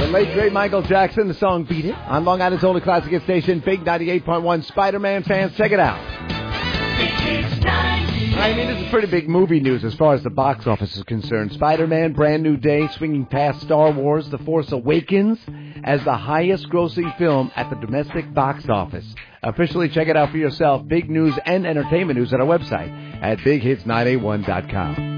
late great Michael Jackson, the song Beat It, on Long Island's only classic hit station, Big 98.1. Spider-Man fans, check it out. I mean, this is pretty big movie news as far as the box office is concerned. Spider-Man, Brand New Day, swinging past Star Wars, The Force Awakens, as the highest grossing film at the domestic box office. Officially check it out for yourself. Big news and entertainment news at our website at BigHits981.com.